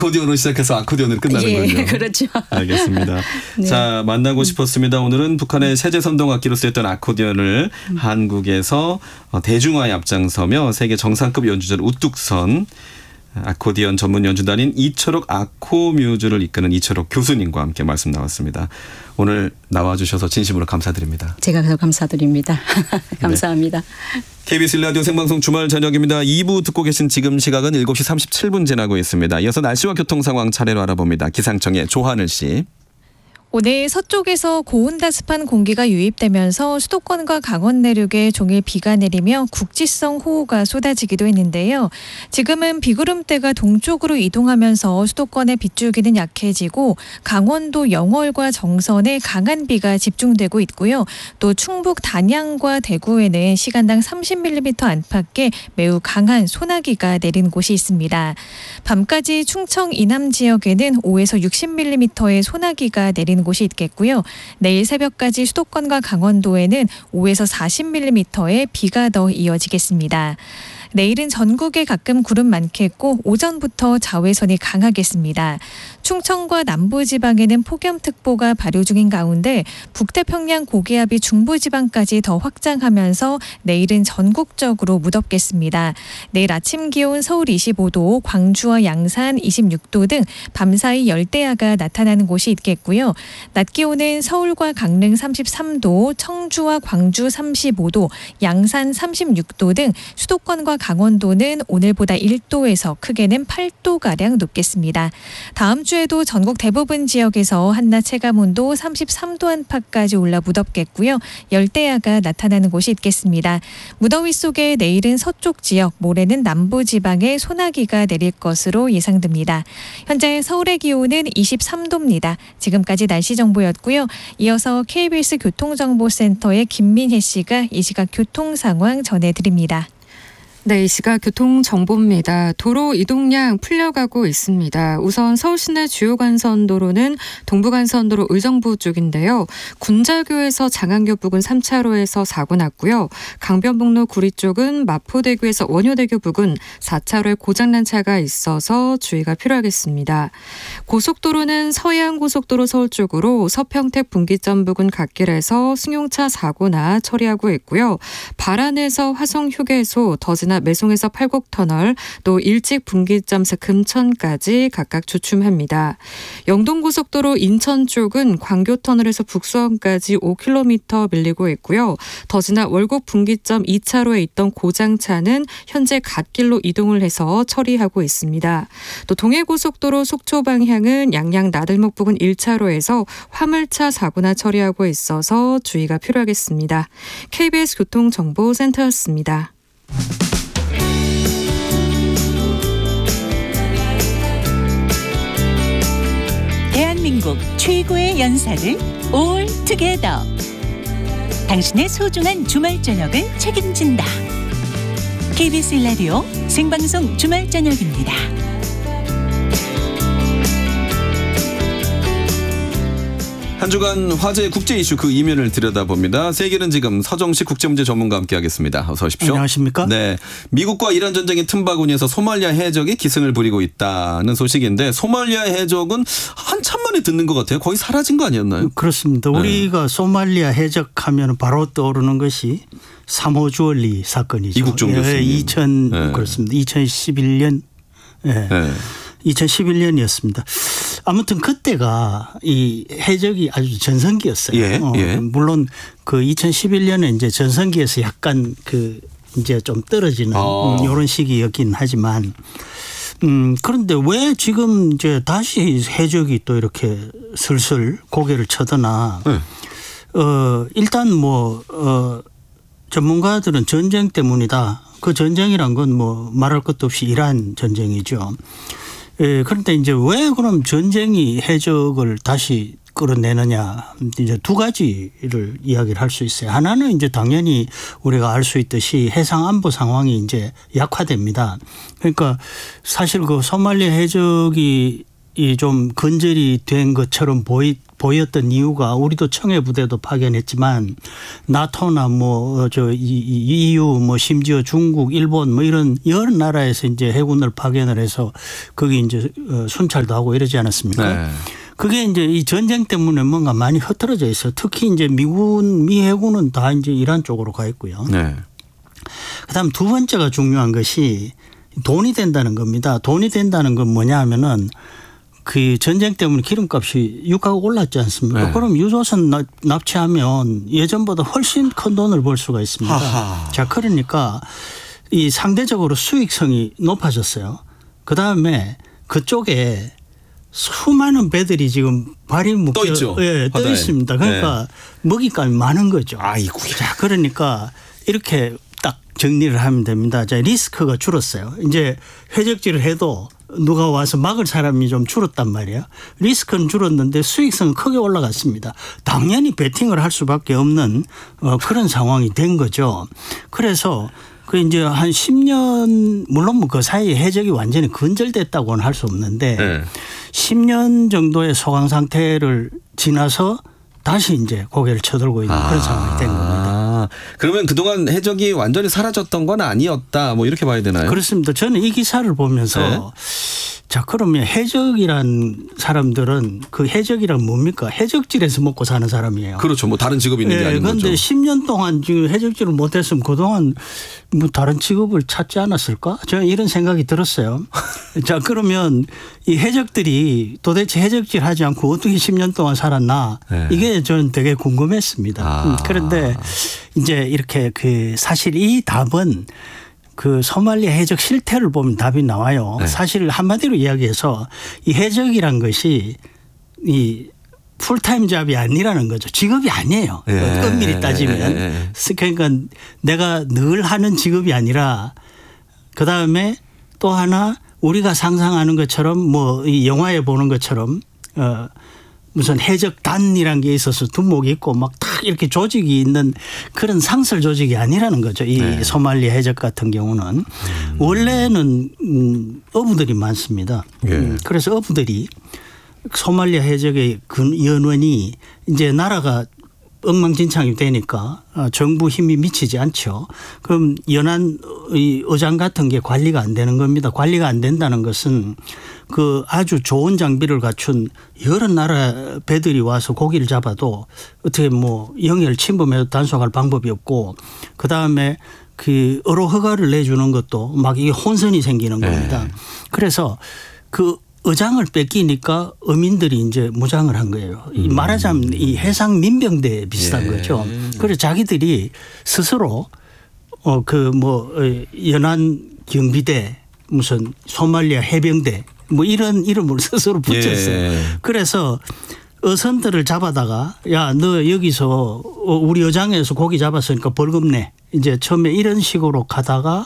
아코디언으로 시작해서 아코디언으로 끝나는군요. 예, 그렇죠. 알겠습니다. 네. 자, 만나고 싶었습니다. 오늘은 북한의 세제선동악기로 쓰였던 아코디언을 한국에서 대중화에 앞장서며 세계 정상급 연주자를 우뚝 선 아코디언 전문 연주단인 이철옥 아코뮤즈를 이끄는 이철옥 교수님과 함께 말씀 나왔습니다. 오늘 나와주셔서 진심으로 감사드립니다. 제가 더 감사드립니다. 감사합니다. 네. KBS 라디오 생방송 주말 저녁입니다. 2부 듣고 계신 지금 시각은 7시 37분 지나고 있습니다. 이어서 날씨와 교통 상황 차례로 알아봅니다. 기상청의 조하늘 씨. 오늘 서쪽에서 고온다습한 공기가 유입되면서 수도권과 강원 내륙에 종일 비가 내리며 국지성 호우가 쏟아지기도 했는데요. 지금은 비구름대가 동쪽으로 이동하면서 수도권의 빗줄기는 약해지고 강원도 영월과 정선에 강한 비가 집중되고 있고요. 또 충북 단양과 대구에는 시간당 30mm 안팎의 매우 강한 소나기가 내린 곳이 있습니다. 밤까지 충청 이남 지역에는 5에서 60mm의 소나기가 내린 곳이 있겠고요. 내일 새벽까지 수도권과 강원도에는 5에서 40mm의 비가 더 이어지겠습니다. 내일은 전국에 가끔 구름 많겠고 오전부터 자외선이 강하겠습니다. 충청과 남부지방에는 폭염특보가 발효 중인 가운데 북태평양 고기압이 중부지방까지 더 확장하면서 내일은 전국적으로 무덥겠습니다. 내일 아침 기온 서울 25도, 광주와 양산 26도 등 밤사이 열대야가 나타나는 곳이 있겠고요. 낮 기온은 서울과 강릉 33도, 청주와 광주 35도, 양산 36도 등 수도권과 강원도는 오늘보다 1도에서 크게는 8도가량 높겠습니다. 다음 주에도 전국 대부분 지역에서 한낮 체감온도 33도 안팎까지 올라 무덥겠고요. 열대야가 나타나는 곳이 있겠습니다. 무더위 속에 내일은 서쪽 지역, 모레는 남부 지방에 소나기가 내릴 것으로 예상됩니다. 현재 서울의 기온은 23도입니다. 지금까지 날씨 정보였고요. 이어서 KBS 교통정보센터의 김민혜 씨가 이 시각 교통 상황 전해드립니다. 네, 이 시각 교통정보입니다. 도로 이동량 풀려가고 있습니다. 우선 서울시내 주요 간선도로는 동부간선도로 의정부 쪽인데요. 군자교에서 장안교 부근 3차로에서 사고 났고요. 강변북로 구리 쪽은 마포대교에서 원효대교 부근 4차로에 고장난 차가 있어서 주의가 필요하겠습니다. 고속도로는 서해안고속도로 서울 쪽으로 서평택 분기점 부근 갓길에서 승용차 사고나 처리하고 있고요. 발안에서 화성휴게소, 더즈나 매송에서 팔곡터널, 또 일찍 분기점에서 금천까지 각각 주춤합니다. 영동고속도로 인천 쪽은 광교터널에서 북수원까지 5km 밀리고 있고요. 더즈나 월곡 분기점 2차로에 있던 고장차는 현재 갓길로 이동을 해서 처리하고 있습니다. 또 동해고속도로 속초 방향은 양양 나들목 부근 1차로에서 화물차 사고나 처리하고 있어서 주의가 필요하겠습니다. KBS 교통정보센터였습니다. 대한민국 최고의 연사를 올 투게더. 당신의 소중한 주말 저녁을 책임진다. KBS 라디오 생방송 주말 저녁입니다. 한 주간 화제의 국제 이슈 그 이면을 들여다봅니다. 세계는 지금 서정식 국제문제 전문가와 함께하겠습니다. 어서 오십시오. 안녕하십니까? 네, 미국과 이란 전쟁의 틈바구니에서 소말리아 해적이 기승을 부리고 있다는 소식인데 소말리아 해적은 한참 만에 듣는 것 같아요. 거의 사라진 거 아니었나요? 그렇습니다. 우리가 소말리아 해적하면 바로 떠오르는 것이 3호 주얼리 사건이죠. 이국종 교수님. 그렇습니다. 2011년. 예. 네. 2011년이었습니다. 아무튼 그때가 이 해적이 아주 전성기였어요. 예. 물론 그 2011년에 이제 전성기에서 약간 그 이제 좀 떨어지는 이런 시기였긴 하지만 그런데 왜 지금 이제 다시 해적이 또 이렇게 슬슬 고개를 쳐드나. 일단 전문가들은 전쟁 때문이다. 그 전쟁이란 건 말할 것도 없이 이란 전쟁이죠. 그런데 이제 왜 그럼 전쟁이 해적을 다시 끌어내느냐. 이제 두 가지를 이야기를 할 수 있어요. 하나는 이제 당연히 우리가 알 수 있듯이 해상 안보 상황이 이제 약화됩니다. 그러니까 사실 그 소말리아 해적이 좀 근절이 된 것처럼 보였던 이유가 우리도 청해 부대도 파견했지만 나토나 뭐 저 EU 뭐 심지어 중국, 일본 뭐 이런 여러 나라에서 이제 해군을 파견을 해서 거기 이제 순찰도 하고 이러지 않았습니까? 네. 그게 이제 이 전쟁 때문에 뭔가 많이 흐트러져 있어요. 특히 이제 미 해군은 다 이제 이란 쪽으로 가 있고요. 네. 그다음 두 번째가 중요한 것이 돈이 된다는 겁니다. 돈이 된다는 건 뭐냐 하면은 그 전쟁 때문에 기름값이 유가가 올랐지 않습니까? 네. 그럼 유조선 납치하면 예전보다 훨씬 큰 돈을 벌 수가 있습니다. 하하. 자, 그러니까 이 상대적으로 수익성이 높아졌어요. 그다음에 그쪽에 수많은 배들이 지금 발이 묶여 떠 있죠. 예, 떠 바다에. 있습니다. 그러니까 먹잇감이 많은 거죠. 아이고. 자, 그러니까 이렇게 딱 정리를 하면 됩니다. 자, 리스크가 줄었어요. 이제 해적질을 해도 누가 와서 막을 사람이 좀 줄었단 말이에요. 리스크는 줄었는데 수익성은 크게 올라갔습니다. 당연히 베팅을 할 수밖에 없는 그런 상황이 된 거죠. 그래서 그 이제 한 10년 물론 뭐 그 사이에 해적이 완전히 근절됐다고는 할 수 없는데 네. 10년 정도의 소강 상태를 지나서 다시 이제 고개를 쳐들고 있는 그런 상황이 된 겁니다. 그러면 그동안 해적이 완전히 사라졌던 건 아니었다. 뭐 이렇게 봐야 되나요? 그렇습니다. 저는 이 기사를 보면서 네. 자, 그러면 해적이란 사람들은 그 해적이란 뭡니까? 해적질에서 먹고 사는 사람이에요. 그렇죠. 뭐 다른 직업이 있는 게 아닌 거죠. 그런데 10년 동안 지금 해적질을 못했으면 그동안 뭐 다른 직업을 찾지 않았을까? 저는 이런 생각이 들었어요. 자, 그러면 이 해적들이 도대체 해적질 하지 않고 어떻게 10년 동안 살았나? 네. 이게 저는 되게 궁금했습니다. 그런데 이제 이렇게 그 사실 이 답은 그 소말리아 해적 실태를 보면 답이 나와요. 네. 사실 한마디로 이야기해서 이 해적이란 것이 이 풀타임 잡이 아니라는 거죠. 직업이 아니에요. 예. 엄밀히 따지면. 그러니까 내가 늘 하는 직업이 아니라 그다음에 또 하나 우리가 상상하는 것처럼 뭐 이 영화에 보는 것처럼 무슨 해적단이란 게 있어서 두목이 있고 막 딱 이렇게 조직이 있는 그런 상설 조직이 아니라는 거죠. 이 네. 소말리아 해적 같은 경우는 원래는 어부들이 많습니다. 예. 그래서 어부들이 소말리아 해적의 연원이 이제 나라가 엉망진창이 되니까 정부 힘이 미치지 않죠. 그럼 연안 어장 같은 게 관리가 안 되는 겁니다. 관리가 안 된다는 것은 그 아주 좋은 장비를 갖춘 여러 나라 배들이 와서 고기를 잡아도 어떻게 뭐 영해를 침범해도 단속할 방법이 없고 그다음에 그 어로 허가를 내주는 것도 막 이게 혼선이 생기는 겁니다. 그래서 그 어장을 뺏기니까 어민들이 이제 무장을 한 거예요. 말하자면 이 해상 민병대에 비슷한 거죠. 그래서 자기들이 스스로 그 뭐 연안 경비대 무슨 소말리아 해병대 뭐 이런 이름을 스스로 붙였어요. 예. 그래서 어선들을 잡아다가 야, 너 여기서 우리 어장에서 고기 잡았으니까 벌금 내. 이제 처음에 이런 식으로 가다가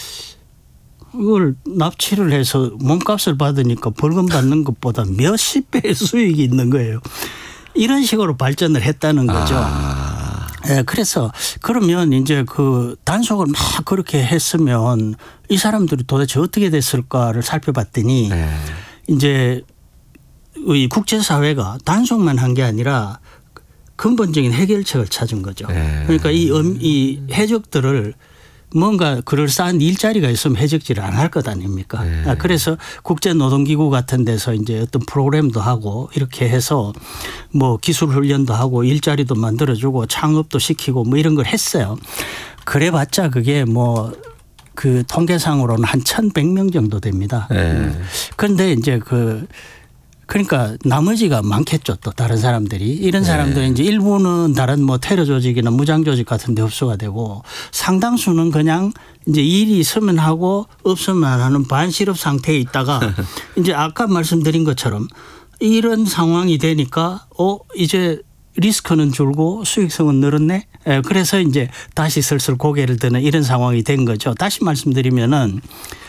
이걸 납치를 해서 몸값을 받으니까 벌금 받는 것보다 몇십 배의 수익이 있는 거예요. 이런 식으로 발전을 했다는 거죠. 예, 그래서 그러면 이제 그 단속을 막 그렇게 했으면 이 사람들이 도대체 어떻게 됐을까를 살펴봤더니 이제 이 국제사회가 단속만 한 게 아니라 근본적인 해결책을 찾은 거죠. 그러니까 이 해적들을 뭔가 그럴싸한 일자리가 있으면 해적질을 안 할 것 아닙니까? 그래서 국제노동기구 같은 데서 이제 어떤 프로그램도 하고 이렇게 해서 뭐 기술 훈련도 하고 일자리도 만들어주고 창업도 시키고 뭐 이런 걸 했어요. 그래봤자 그게 뭐 그 통계상으로는 한 1,100명 정도 됩니다. 그런데 이제 그러니까 나머지가 많겠죠. 또 다른 사람들이. 이런 사람들은 이제 일부는 다른 뭐 테러 조직이나 무장 조직 같은 데 흡수가 되고 상당수는 그냥 이제 일이 있으면 하고 없으면 안 하는 반실업 상태에 있다가 이제 아까 말씀드린 것처럼 이런 상황이 되니까 이제 리스크는 줄고 수익성은 늘었네. 그래서 이제 다시 슬슬 고개를 드는 이런 상황이 된 거죠. 다시 말씀드리면은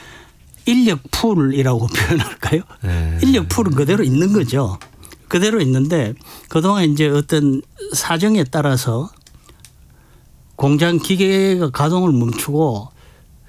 인력 풀이라고 표현할까요? 인력 풀은 그대로 있는 거죠. 그대로 있는데 그동안 이제 어떤 사정에 따라서 공장 기계가 가동을 멈추고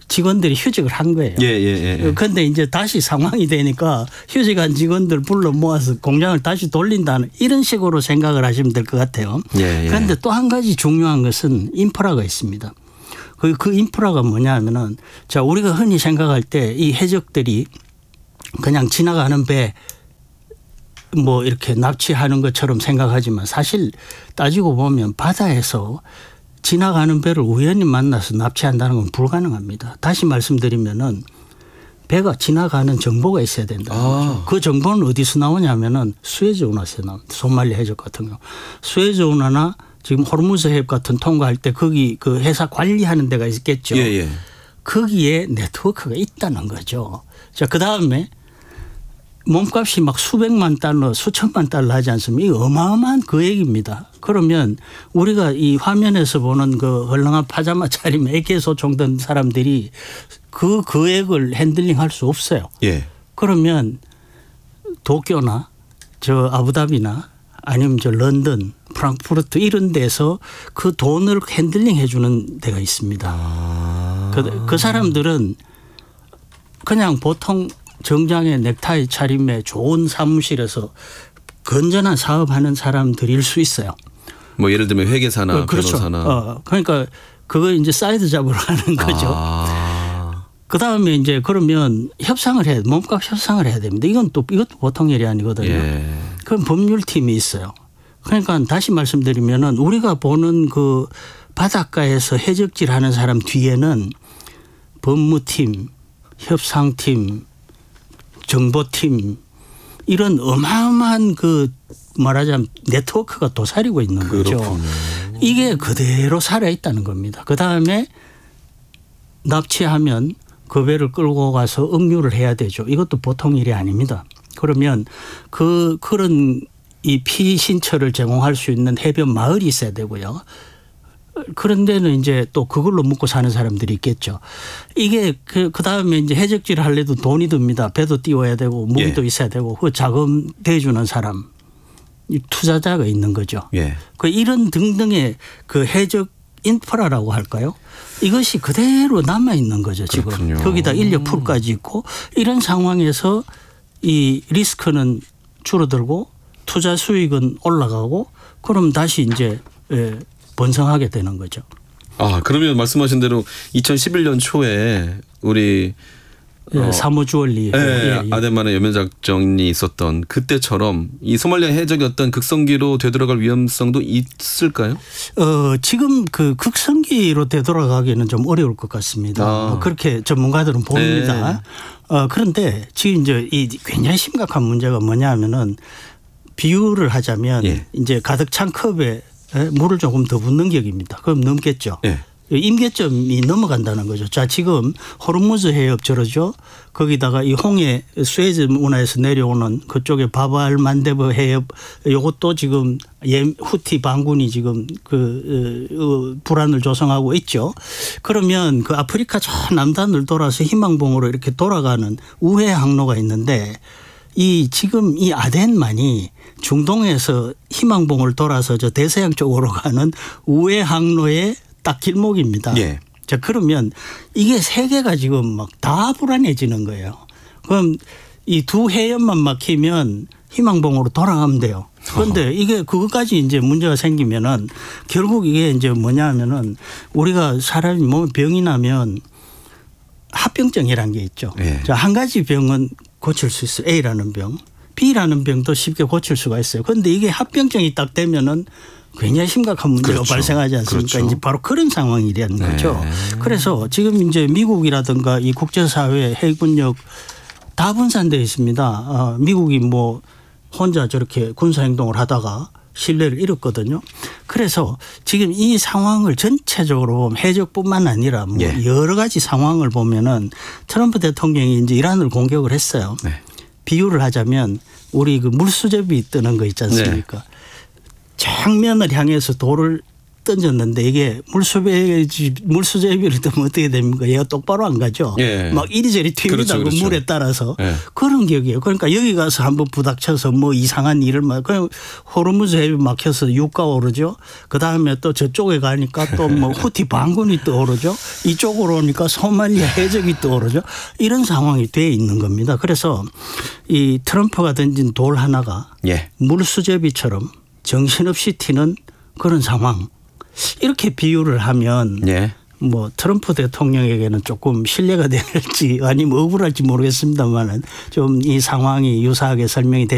직원들이 휴직을 한 거예요. 그런데 이제 다시 상황이 되니까 휴직한 직원들 불러 모아서 공장을 다시 돌린다는 이런 식으로 생각을 하시면 될 것 같아요. 그런데 또 한 가지 중요한 것은 인프라가 있습니다. 그 인프라가 뭐냐 하면은 자, 우리가 흔히 생각할 때 이 해적들이 그냥 지나가는 배 뭐 이렇게 납치하는 것처럼 생각하지만 사실 따지고 보면 바다에서 지나가는 배를 우연히 만나서 납치한다는 건 불가능합니다. 다시 말씀드리면은 배가 지나가는 정보가 있어야 된다는 거죠. 그 정보는 어디서 나오냐면은 수에즈 운하에서 나옵니다. 소말리 해적 같은 경우. 수에즈 운하나 지금 호르무즈 해협 같은 통과할 때 거기 그 회사 관리하는 데가 있겠죠. 거기에 네트워크가 있다는 거죠. 자, 그다음에 몸값이 막 수백만 달러, 수천만 달러 하지 않습니까? 이 어마어마한 금액입니다. 그러면 우리가 이 화면에서 보는 그 헐렁한 파자마 차림 AK 소총 든 사람들이 그 금액을 핸들링할 수 없어요. 그러면 도쿄나 저 아부다비나 아니면 저 런던, 프랑크푸르트 이런 데서 그 돈을 핸들링 해주는 데가 있습니다. 그 사람들은 그냥 보통 정장에 넥타이 차림에 좋은 사무실에서 건전한 사업하는 사람들일 수 있어요. 뭐 예를 들면 회계사나 그렇죠. 변호사나. 그러니까 그거 이제 사이드 잡으로 하는 거죠. 그다음에 이제 그러면 협상을 해야 몸값 협상을 해야 됩니다. 이것도 보통 일이 아니거든요. 그럼 법률팀이 있어요. 그러니까 다시 말씀드리면은 우리가 보는 그 바닷가에서 해적질 하는 사람 뒤에는 법무팀, 협상팀, 정보팀 이런 어마어마한 그 말하자면 네트워크가 도사리고 있는 거죠. 이게 그대로 살아있다는 겁니다. 그다음에 납치하면 그 배를 끌고 가서 억류를 해야 되죠. 이것도 보통 일이 아닙니다. 그러면 그런 이 피신처를 제공할 수 있는 해변 마을이 있어야 되고요. 그런 데는 이제 또 그걸로 먹고 사는 사람들이 있겠죠. 이게 그다음에 이제 해적질 할래도 돈이 듭니다. 배도 띄워야 되고 무기도 있어야 되고 그 자금 대주는 사람 투자자가 있는 거죠. 그 이런 등등의 그 해적 인프라라고 할까요? 이것이 그대로 남아 있는 거죠. 지금. 그렇군요. 거기다 인력 풀까지 있고 이런 상황에서 이 리스크는 줄어들고 투자 수익은 올라가고 그럼 다시 이제 번성하게 되는 거죠. 그러면 말씀하신 대로 2011년 초에 우리 사모 주얼리 아덴만의 연면작전이 있었던 그때처럼 이 소말리아 해적이 어떤 극성기로 되돌아갈 위험성도 있을까요? 지금 그 극성기로 되돌아가기는 좀 어려울 것 같습니다. 그렇게 전문가들은 봅니다. 그런데 지금 이제 이 굉장히 심각한 문제가 뭐냐면은 비유를 하자면 이제 가득 찬 컵에 물을 조금 더 붓는 격입니다. 그럼 넘겠죠. 임계점이 넘어간다는 거죠. 자, 지금 호르무즈 해협 저러죠. 거기다가 이 홍해 수에즈 운하에서 내려오는 그쪽에 바발 만데브 해협 이것도 지금 후티 반군이 지금 불안을 조성하고 있죠. 그러면 그 아프리카 저 남단을 돌아서 희망봉으로 이렇게 돌아가는 우회 항로가 있는데 지금 이 아덴만이 중동에서 희망봉을 돌아서 저 대서양 쪽으로 가는 우회 항로의 딱 길목입니다. 자, 그러면 이게 세계가 지금 막 다 불안해지는 거예요. 그럼 이 두 해협만 막히면 희망봉으로 돌아가면 돼요. 그런데 이게 그것까지 이제 문제가 생기면은 결국 이게 이제 뭐냐 하면은 우리가 사람이 몸에 병이 나면 합병증이라는 게 있죠. 자, 한 가지 병은 고칠 수 있어요. A라는 병. B라는 병도 쉽게 고칠 수가 있어요. 그런데 이게 합병증이 딱 되면은 굉장히 심각한 문제가 발생하지 않습니까? 이제 바로 그런 상황이라는 거죠. 그래서 지금 이제 미국이라든가 이 국제사회 해군력 다 분산되어 있습니다. 미국이 뭐 혼자 저렇게 군사행동을 하다가 신뢰를 잃었거든요. 그래서 지금 이 상황을 전체적으로 보면 해적뿐만 아니라 뭐 여러 가지 상황을 보면은 트럼프 대통령이 이제 이란을 공격을 했어요. 비유를 하자면 우리 그 물수제비 뜨는 거 있지 않습니까? 정면을 향해서 돌을 던졌는데 이게 물수제비를 뜨면 어떻게 됩니까? 얘가 똑바로 안 가죠. 예. 막 이리저리 튑니다. 그렇죠, 그렇죠. 그 물에 따라서. 예. 그런 격이에요. 그러니까 여기 가서 한번 부닥쳐서 뭐 이상한 일을 그냥 호르무즈 해협이 막혀서 유가 오르죠. 그다음에 또 저쪽에 가니까 또 뭐 후티 반군이 떠오르죠. 이쪽으로 오니까 소말리아 해적이 떠오르죠. 이런 상황이 돼 있는 겁니다. 그래서 이 트럼프가 던진 돌 하나가 예. 물수제비처럼 정신없이 튀는 그런 상황. 이렇게 비유를 하면 예. 뭐 트럼프 대통령에게는 조금 신뢰가 될지 아니면 억울할지 모르겠습니다만은 좀 이 상황이 유사하게 설명이